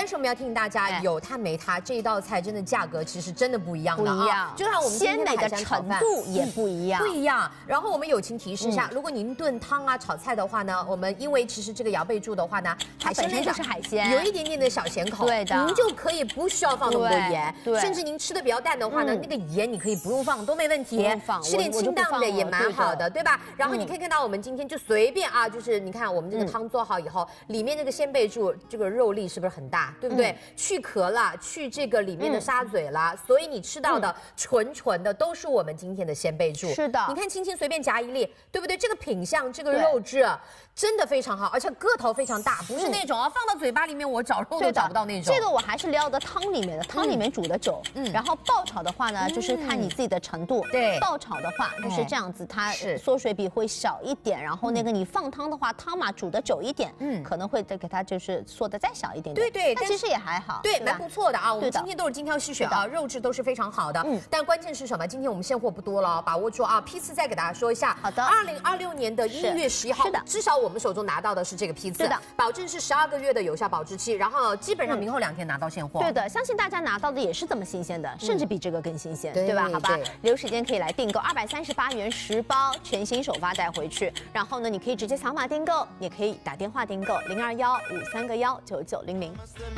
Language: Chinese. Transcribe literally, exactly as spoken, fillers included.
但是我们要提醒大家，有它没它，这一道菜真的价格其实真的不一样的啊。就像我们今天的海鲜炒饭， 程度也不一样， 不一样。然后我们友情提示一下，如果您炖汤啊、炒菜的话呢，我们因为其实这个瑶贝柱的话呢， 海鲜类就是海鲜， 有一点点的小咸口， 对的， 您就可以不需要放那么多盐， 对， 甚至您吃的比较淡的话呢，那个盐你可以不用放，都没问题，吃点清淡的也蛮好的，对吧？然后你可以看到我们今天就随便啊，就是你看我们这个汤做好以后，里面那个鲜贝柱这个肉粒是不是很大，对不对？去壳了，去这个里面的沙嘴了，所以你吃到的纯纯的都是我们今天的鲜贝柱。 是的， 你看轻轻随便夹一粒，对不对？这个品相，这个肉质真的非常好，而且个头非常大，不是那种啊放到嘴巴里面我找肉都找不到那种。 这个我还是撩的汤里面的，汤里面煮的酒。嗯，然后爆炒的话呢，就是看你自己的程度。 对， 爆炒的话就是这样子，它缩水比会小一点，然后那个你放汤的话，汤嘛煮的久一点，嗯，可能会再给它就是缩的再小一点点。 对对， 但其实也还好， 对，蛮不错的啊。我们今天都是精挑细选啊，肉质都是非常好的。嗯，但关键是什么？今天我们现货不多了，把握住啊！批次再给大家说一下。 好的， 二零二六年的一月十一号，是的，至少我们手中拿到的是这个批次， 是的， 保证是十二个月的有效保质期，然后基本上明后两天拿到现货。 对的，相信大家拿到的也是这么新鲜的，甚至比这个更新鲜，对吧？好吧，留时间可以来订购，二百三十八元十包，全新首发带回去。然后呢，你可以直接扫码订购，也可以打电话订购零二幺五三个幺九九零零。